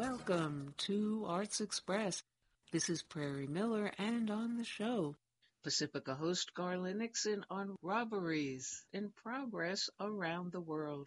Welcome to Arts Express. This is Prairie Miller, and on the show, Pacifica host Garland Nixon on robberies in progress around the world.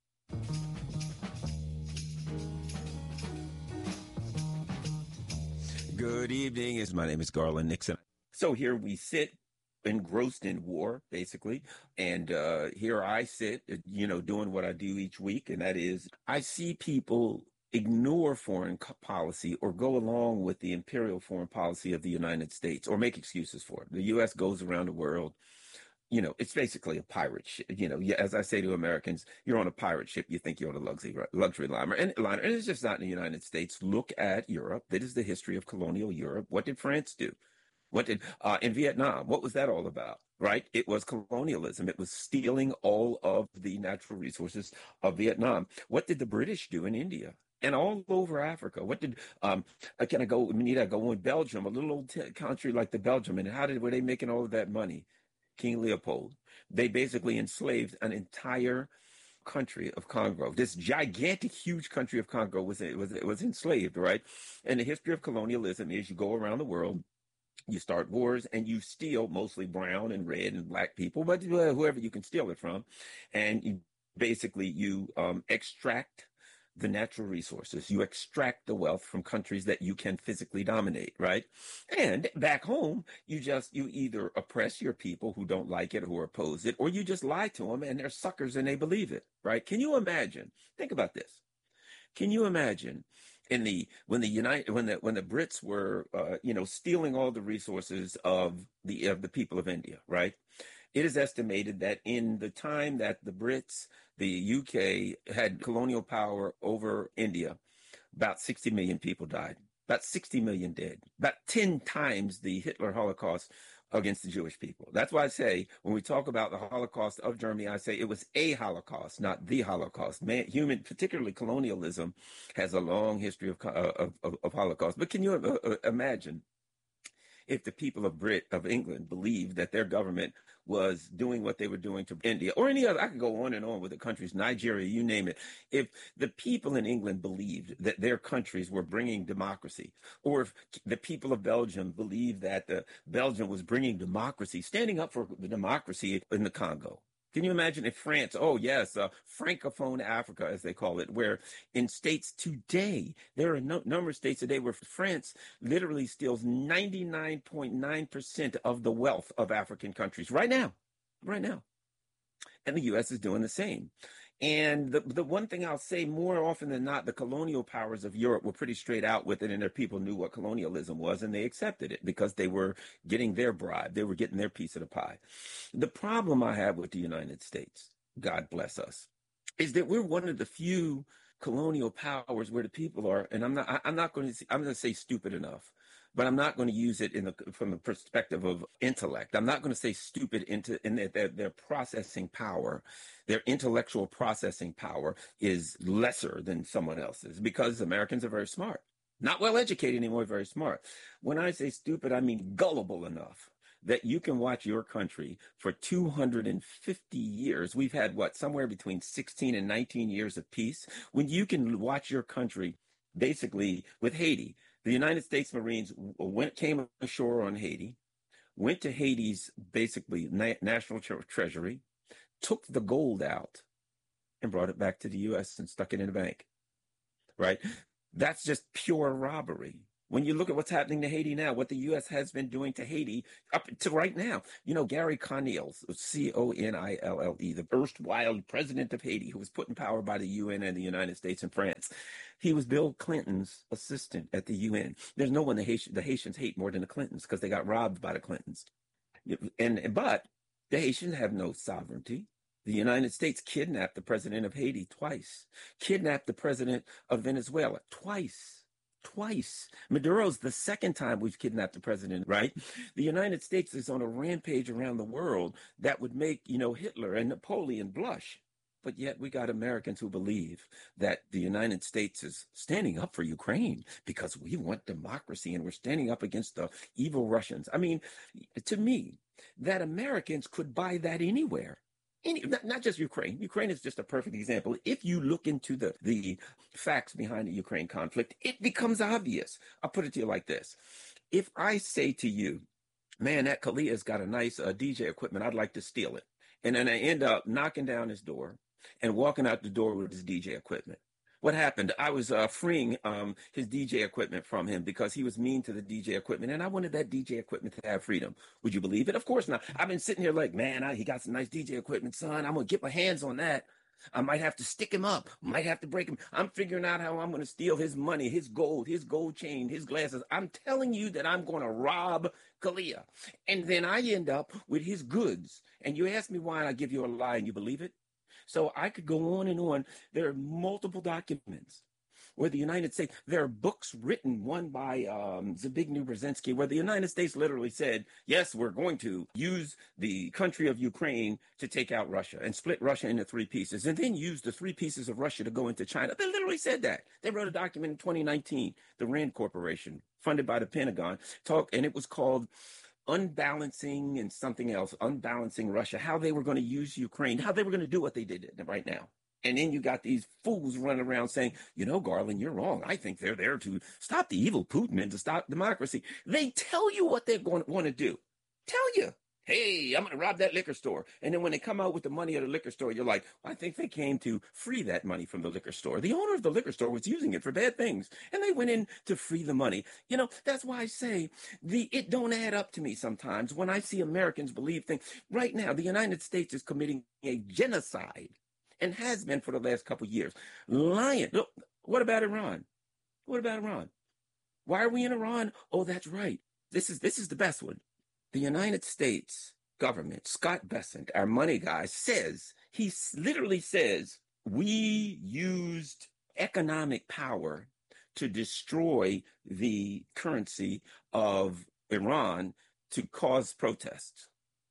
Good evening. My name is Garland Nixon. So here we sit, engrossed in war, basically. And here I sit, doing what I do each week. And that is, I see people ignore foreign policy or go along with the imperial foreign policy of the United States or make excuses for it. The U.S. goes around the world. It's basically a pirate ship. As I say to Americans, you're on a pirate ship. You think you're on a luxury liner. And it's just not in the United States. Look at Europe. That is the history of colonial Europe. What did France do? What did in Vietnam? What was that all about? Right? It was colonialism. It was stealing all of the natural resources of Vietnam. What did the British do in India? And all over Africa? What did can I go? Need I go in Belgium, a little old country like the Belgium, and were they making all of that money? King Leopold. They basically enslaved an entire country of Congo. This gigantic, huge country of Congo was enslaved, right? And the history of colonialism is you go around the world, you start wars, and you steal mostly brown and red and black people, but whoever you can steal it from, and you extract the natural resources. You extract the wealth from countries that you can physically dominate, right? And back home, you either oppress your people who don't like it or who oppose it, or you just lie to them and they're suckers and they believe it, right? Can you imagine? Think about this. Can you imagine when the Brits were stealing all the resources of the people of India, right? It is estimated that in the time that the UK had colonial power over India, about 60 million people died, about 60 million dead, about 10 times the Hitler Holocaust against the Jewish people. That's why I say, when we talk about the Holocaust of Germany, I say it was a Holocaust, not the Holocaust. Particularly colonialism, has a long history of Holocaust. But can you imagine if the people of England believed that their government was doing what they were doing to India or any other? I could go on and on with the countries, Nigeria, you name it. If the people in England believed that their countries were bringing democracy, or if the people of Belgium believed that Belgium was bringing democracy, standing up for the democracy in the Congo. Can you imagine if France, Francophone Africa, as they call it, where in states today, there are a number of states today where France literally steals 99.9% of the wealth of African countries right now. And the U.S. is doing the same. And the one thing I'll say, more often than not, the colonial powers of Europe were pretty straight out with it, and their people knew what colonialism was, and they accepted it because they were getting their bribe. They were getting their piece of the pie. The problem I have with the United States, God bless us, is that we're one of the few colonial powers where the people are, and I'm going to say stupid enough, but I'm not going to use it from the perspective of intellect. I'm not going to say stupid in that their processing power, their intellectual processing power is lesser than someone else's, because Americans are very smart. Not well educated anymore, very smart. When I say stupid, I mean gullible enough that you can watch your country for 250 years. We've had somewhere between 16 and 19 years of peace. When you can watch your country, basically with Haiti, the United States Marines came ashore on Haiti, went to Haiti's basically national treasury, took the gold out and brought it back to the U.S. and stuck it in a bank, right? That's just pure robbery. When you look at what's happening to Haiti now, what the U.S. has been doing to Haiti up to right now, Gary Conille, Conille, the erstwhile president of Haiti, who was put in power by the UN and the United States and France. He was Bill Clinton's assistant at the UN. There's no one the Haitians hate more than the Clintons, because they got robbed by the Clintons. But the Haitians have no sovereignty. The United States kidnapped the president of Haiti twice, kidnapped the president of Venezuela twice. Maduro's the second time we've kidnapped the president, right? The United States is on a rampage around the world that would make, Hitler and Napoleon blush. But yet we got Americans who believe that the United States is standing up for Ukraine because we want democracy and we're standing up against the evil Russians. I mean, to me, that Americans could buy that anywhere. not just Ukraine. Ukraine is just a perfect example. If you look into the facts behind the Ukraine conflict, it becomes obvious. I'll put it to you like this. If I say to you, man, that Kalia's got a nice DJ equipment, I'd like to steal it. And then I end up knocking down his door and walking out the door with his DJ equipment. What happened? I was freeing his DJ equipment from him because he was mean to the DJ equipment, and I wanted that DJ equipment to have freedom. Would you believe it? Of course not. I've been sitting here like, man, he got some nice DJ equipment, son. I'm going to get my hands on that. I might have to stick him up, might have to break him. I'm figuring out how I'm going to steal his money, his gold chain, his glasses. I'm telling you that I'm going to rob Kalia. And then I end up with his goods. And you ask me why, and I give you a lie, and you believe it? So I could go on and on. There are multiple documents where the United States, there are books written, one by Zbigniew Brzezinski, where the United States literally said, yes, we're going to use the country of Ukraine to take out Russia and split Russia into three pieces, and then use the three pieces of Russia to go into China. They literally said that. They wrote a document in 2019, the RAND Corporation, funded by the Pentagon, and it was called Unbalancing and something else, Unbalancing Russia, how they were going to use Ukraine, how they were going to do what they did right now. And then you got these fools running around saying, Garland, you're wrong. I think they're there to stop the evil Putin and to stop democracy. They tell you what they're going to want to do. Tell you, hey, I'm going to rob that liquor store. And then when they come out with the money of the liquor store, you're like, well, I think they came to free that money from the liquor store. The owner of the liquor store was using it for bad things, and they went in to free the money. That's why I say it don't add up to me sometimes when I see Americans believe things. Right now, the United States is committing a genocide and has been for the last couple of years. Lying. Look, what about Iran? What about Iran? Why are we in Iran? Oh, that's right. This is the best one. The United States government, Scott Bessent, our money guy, he literally says, we used economic power to destroy the currency of Iran to cause protests.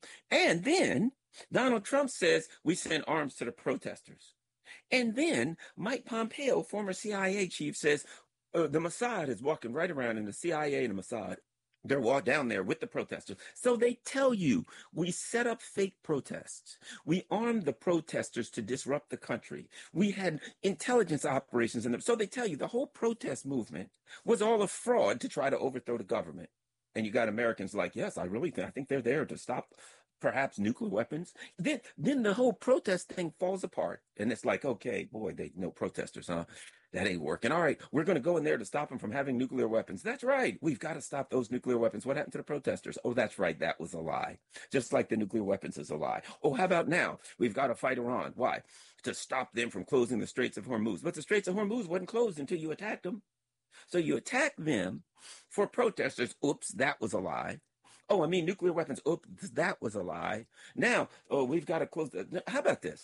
And then Donald Trump says we send arms to the protesters. And then Mike Pompeo, former CIA chief, says the Mossad is walking right around, and the CIA and the Mossad, they're walking down there with the protesters. So they tell you we set up fake protests. We armed the protesters to disrupt the country. We had intelligence operations in them. So they tell you the whole protest movement was all a fraud to try to overthrow the government. And you got Americans like, yes, I think they're there to stop perhaps nuclear weapons. Then the whole protest thing falls apart. And it's like, okay, boy, no protesters, huh? That ain't working. All right, we're going to go in there to stop them from having nuclear weapons. That's right. We've got to stop those nuclear weapons. What happened to the protesters? Oh, that's right. That was a lie. Just like the nuclear weapons is a lie. Oh, how about now? We've got to fight Iran. Why? To stop them from closing the Straits of Hormuz. But the Straits of Hormuz wasn't closed until you attacked them. So you attack them for protesters. Oops, that was a lie. Oh, I mean, nuclear weapons. Oops, that was a lie. Now, we've got to close. How about this?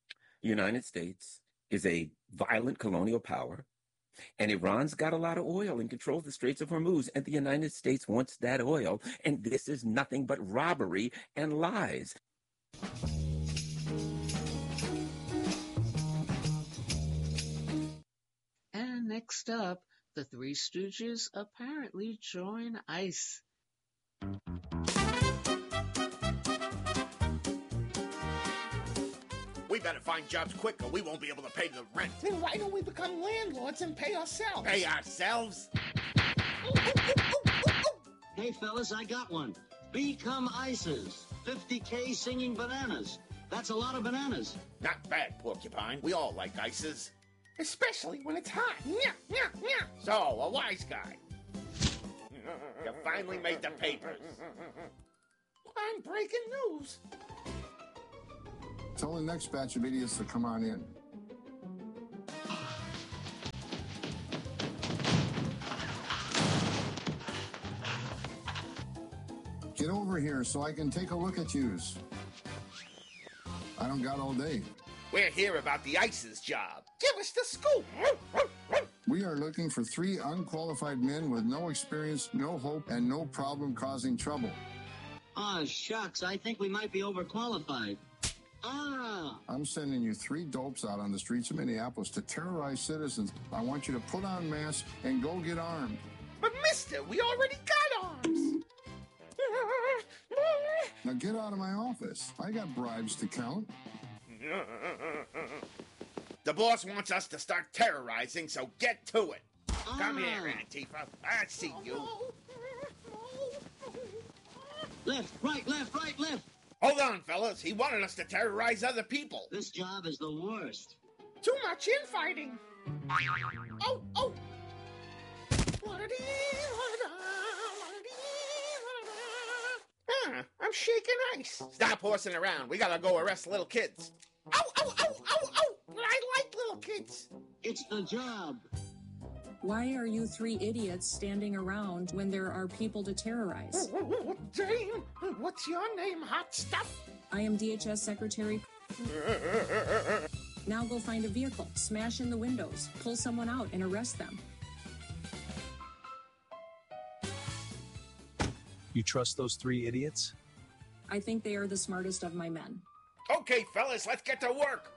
United States is a violent colonial power, and Iran's got a lot of oil and controls the Straits of Hormuz, and the United States wants that oil, and this is nothing but robbery and lies. And next up, the Three Stooges apparently join ICE. We better find jobs quick or we won't be able to pay the rent. Then why don't we become landlords and pay ourselves? Pay ourselves? Hey, fellas, I got one. Become ICEs. 50K singing bananas. That's a lot of bananas. Not bad, Porcupine. We all like ices. Especially when it's hot. Nya, nya, nya. So, a wise guy. You finally made the papers. I'm breaking news. Tell the next batch of idiots to come on in. Get over here so I can take a look at yous. I don't got all day. We're here about the ICE's job. Give us the scoop. We are looking for 3 unqualified men with no experience, no hope, and no problem causing trouble. Ah, shucks, I think we might be overqualified. I'm sending you 3 dopes out on the streets of Minneapolis to terrorize citizens. I want you to put on masks and go get armed. But mister, we already got arms. Now get out of my office. I got bribes to count. The boss wants us to start terrorizing, so get to it. Come here, Antifa. I see you. Left, right, left, right, left. Hold on, fellas. He wanted us to terrorize other people. This job is the worst. Too much infighting. Oh, oh. I'm shaking ice. Stop horsing around. We gotta go arrest little kids. Ow, ow, ow, ow, ow. I like little kids. It's the job. Why are you three idiots standing around when there are people to terrorize? Dame, what's your name, hot stuff? I am DHS Secretary. Now go find a vehicle, smash in the windows, pull someone out, and arrest them. You trust those three idiots? I think they are the smartest of my men. Okay, fellas, let's get to work.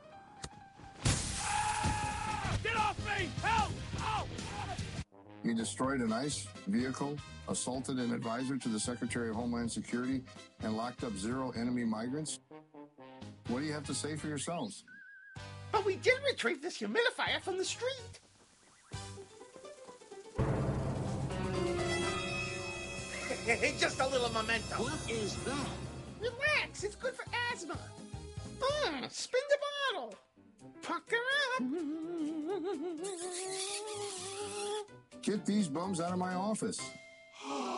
Get off me! Help! Oh! You destroyed an ICE vehicle, assaulted an advisor to the Secretary of Homeland Security, and locked up 0 enemy migrants? What do you have to say for yourselves? But we did retrieve this humidifier from the street. Hey, just a little memento. What is that? Relax, it's good for asthma. Spin the bottle. Pucker up. Get these bums out of my office.